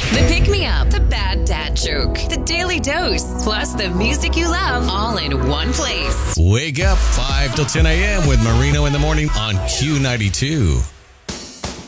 The Pick Me Up, the Bad Dad Joke, the Daily Dose, plus the music you love all in one place. Wake up 5 till 10 a.m. with Marino in the morning on Q92.